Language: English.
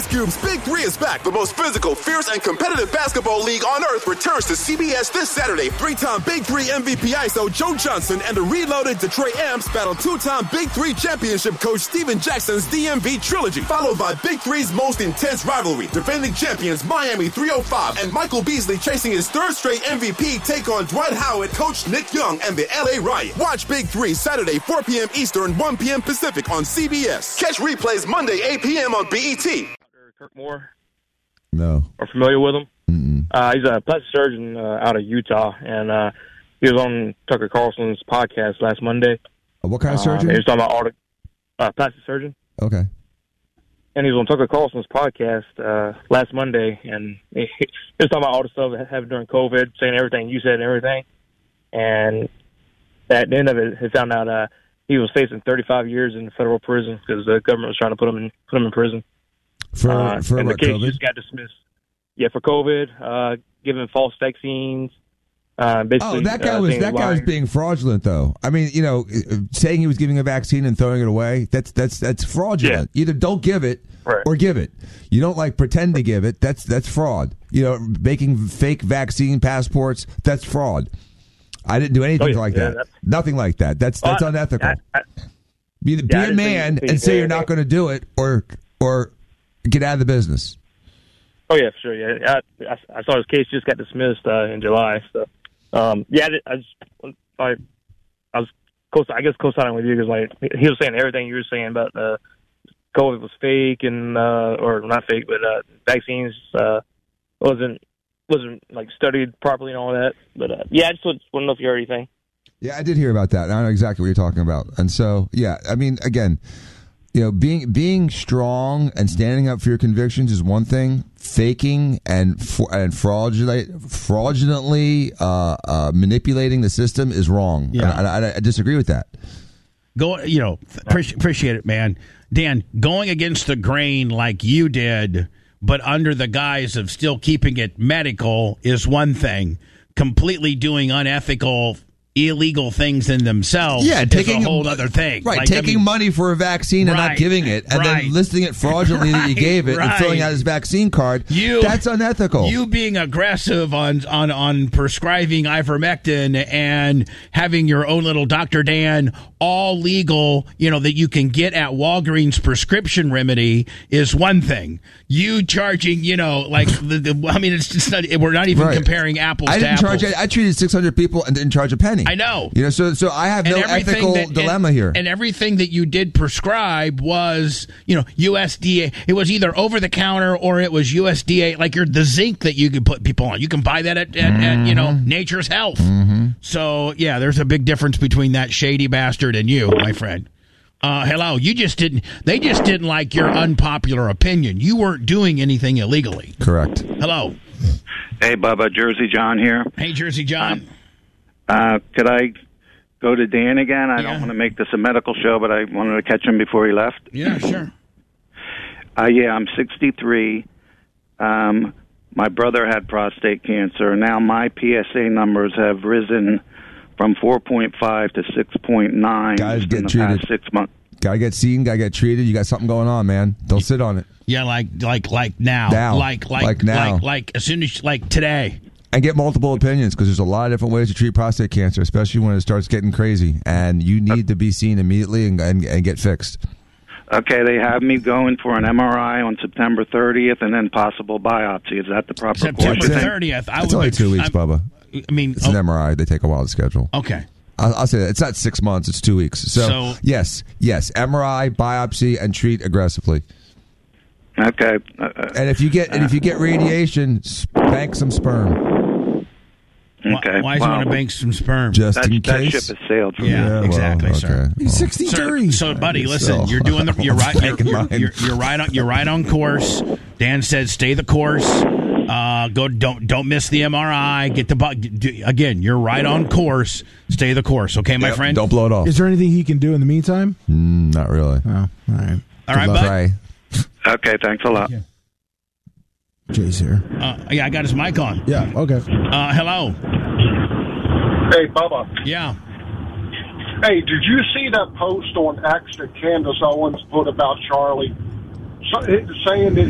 Ice Cube's Big 3 is back. The most physical, fierce, and competitive basketball league on earth returns to CBS this Saturday. 3-time Big 3 MVP ISO Joe Johnson and the reloaded Detroit Amps battle 2-time Big 3 championship coach Steven Jackson's DMV trilogy, followed by Big 3's most intense rivalry. Defending champions Miami 305 and Michael Beasley chasing his third straight MVP take on Dwight Howard, coach Nick Young, and the LA Riot. Watch Big 3 Saturday 4 p.m. Eastern, 1 p.m. Pacific on CBS. Catch replays Monday 8 p.m. on BET. Kirk Moore? No. Are familiar with him? Mm-mm. He's a plastic surgeon out of Utah, and he was on Tucker Carlson's podcast last Monday. What kind of surgeon? He was talking about all the plastic surgeon. Okay. And he was on Tucker Carlson's podcast last Monday, and he was talking about all the stuff that happened during COVID, saying everything you said and everything. And at the end of it, he found out he was facing 35 years in federal prison because the government was trying to put him in prison. For and what, the case COVID? just got dismissed. Yeah, for COVID, giving false vaccines. Basically, that guy was being fraudulent, though. I mean, saying he was giving a vaccine and throwing it away, that's fraudulent. Yeah. Either don't give it Right. or give it. You don't pretend to give it. That's fraud. Making fake vaccine passports, that's fraud. I didn't do anything like that. Nothing like that. That's unethical. Be a man and say you're not going to do it, or get out of the business. Oh yeah, for sure. Yeah, I saw his case just got dismissed in July. So, I was co-signing with you because he was saying everything you were saying about COVID was fake and or not fake, but vaccines wasn't studied properly and all that. But I just want to know if you heard anything. Yeah, I did hear about that. I know exactly what you're talking about. And so, yeah, I mean, again, being strong and standing up for your convictions is one thing. Faking and fraudulently manipulating the system is wrong. Yeah. I disagree with that. Appreciate it, man. Dan, going against the grain like you did, but under the guise of still keeping it medical is one thing. Completely doing unethical, illegal things in themselves is a whole other thing. Right, taking money for a vaccine and not giving it, and then listing it fraudulently that you gave it and filling out his vaccine card, that's unethical. You being aggressive on prescribing ivermectin and having your own little Dr. Dan, all legal, that you can get at Walgreens prescription remedy is one thing. You charging, it's just not, we're not even comparing apples to apples. I treated 600 people and didn't charge a penny. I know. So I have no ethical dilemma here. And everything that you did prescribe was, USDA. It was either over the counter or it was USDA, like the zinc that you could put people on. You can buy that at Nature's Health. Mm-hmm. So, yeah, there's a big difference between that shady bastard and you, my friend. Hello. They just didn't like your unpopular opinion. You weren't doing anything illegally. Correct. Hello. Hey, Bubba. Jersey John here. Hey, Jersey John. Could I go to Dan again? I don't want to make this a medical show, but I wanted to catch him before he left. Yeah, sure. I'm 63. My brother had prostate cancer. Now my PSA numbers have risen from 4.5 to 6.9 in the past 6 months. Gotta get seen, gotta get treated. You got something going on, man. Don't sit on it. Yeah, like now. Now. Like now. Like as soon as, today. And get multiple opinions, because there's a lot of different ways to treat prostate cancer, especially when it starts getting crazy. And you need to be seen immediately and get fixed. Okay, they have me going for an MRI on September 30th and then possible biopsy. Is that the proper course? September 30th. It's only 2 weeks, Bubba. I mean, it's an MRI. They take a while to schedule. Okay. I'll say that. It's not 6 months. It's 2 weeks. So yes. MRI, biopsy, and treat aggressively. Okay. And if you get radiation, bank some sperm. Okay. Why does he want to bank some sperm? Just in that case. ship has sailed. Yeah, exactly, okay. sir. He's 63. So, buddy, listen. You're doing you're right on course. Dan said, stay the course. Don't miss the MRI. Again, you're right on course. Stay the course, okay, my friend? Don't blow it off. Is there anything he can do in the meantime? Not really. Oh, all right. All right, bud. Pray. Okay, thanks a lot. Jay's here. I got his mic on. Yeah, okay. Hello. Hey, Bubba. Yeah. Hey, did you see that post on X that Candace Owens put about Charlie? Saying that